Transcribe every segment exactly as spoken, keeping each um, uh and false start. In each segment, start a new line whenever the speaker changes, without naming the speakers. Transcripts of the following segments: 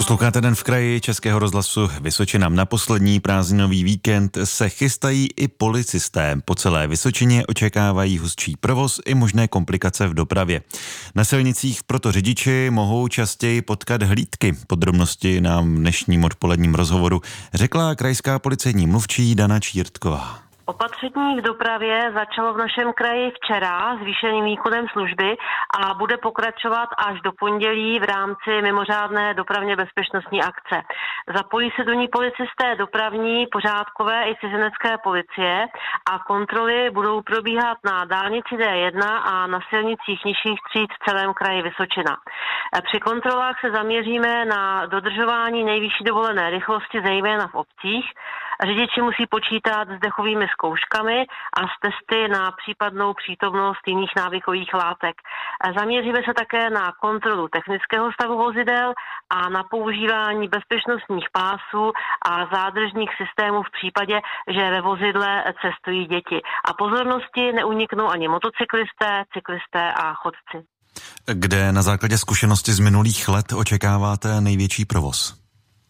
Posloucháte Den v kraji Českého rozhlasu Vysočina. Na poslední prázdninový víkend se chystají i policisté. Po celé Vysočině očekávají hustší provoz i možné komplikace v dopravě. Na silnicích proto řidiči mohou častěji potkat hlídky. Podrobnosti nám v dnešním odpoledním rozhovoru řekla krajská policejní mluvčí Dana Čírtková.
Opatření v dopravě začalo v našem kraji včera zvýšeným výkonem služby a bude pokračovat až do pondělí v rámci mimořádné dopravně bezpečnostní akce. Zapojí se do ní policisté dopravní, pořádkové i cizinecké policie a kontroly budou probíhat na dálnici D jedna a na silnicích nižších tříd v celém kraji Vysočina. Při kontrolách se zaměříme na dodržování nejvyšší dovolené rychlosti, zejména v obcích. Řidiči musí počítat s dechovými zkouškami a s testy na případnou přítomnost jiných návykových látek. Zaměříme se také na kontrolu technického stavu vozidel a na používání bezpečnostních pásů a zádržních systémů v případě, že ve vozidle cestují děti. A pozornosti neuniknou ani motocyklisté, cyklisté a chodci.
Kde na základě zkušenosti z minulých let očekáváte největší provoz?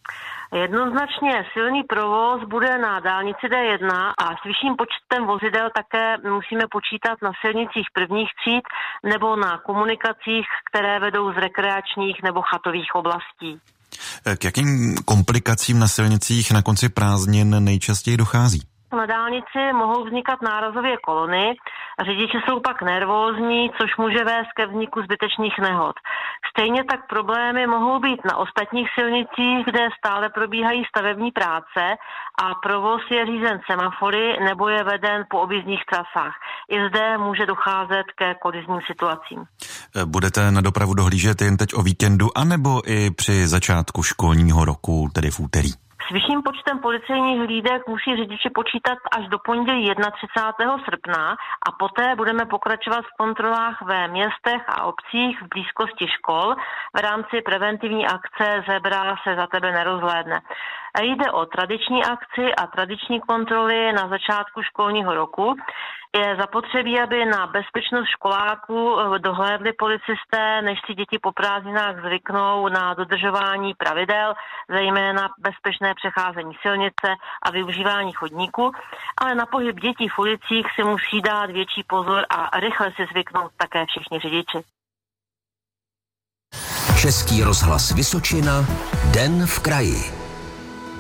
Jednoznačně silný provoz bude na dálnici D jedna a s vyšším počtem vozidel také musíme počítat na silnicích prvních tříd nebo na komunikacích, které vedou z rekreačních nebo chatových oblastí.
K jakým komplikacím na silnicích na konci prázdnin nejčastěji dochází?
Na dálnici mohou vznikat nárazově kolony, řidiči jsou pak nervózní, což může vést ke vzniku zbytečných nehod. Stejně tak problémy mohou být na ostatních silnicích, kde stále probíhají stavební práce a provoz je řízen semafory nebo je veden po objízdních trasách. I zde může docházet ke kolizním situacím.
Budete na dopravu dohlížet jen teď o víkendu, anebo i při začátku školního roku, tedy v úterý?
S vyšším počtem policejních hlídek musí řidiči počítat až do pondělí třicátého prvního srpna a poté budeme pokračovat v kontrolách ve městech a obcích v blízkosti škol v rámci preventivní akce Zebra se za tebe nerozhlédne. Jde o tradiční akci a tradiční kontroly na začátku školního roku. Je zapotřebí, aby na bezpečnost školáků dohlédli policisté, než si děti po prázdninách zvyknou na dodržování pravidel, zejména bezpečné přecházení silnice a využívání chodníku, ale na pohyb dětí v ulicích si musí dát větší pozor a rychle si zvyknout také všichni řidiči.
Český rozhlas Vysočina, Den v kraji.